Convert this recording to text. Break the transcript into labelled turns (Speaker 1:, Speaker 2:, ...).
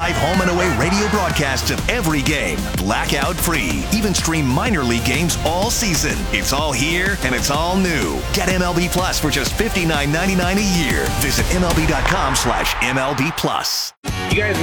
Speaker 1: live home and away radio broadcasts of every game, blackout free. Even stream minor league games all season. It's all here and it's all new. Get MLB Plus for just $59.99 a year. Visit MLB.com/MLB Plus.
Speaker 2: You guys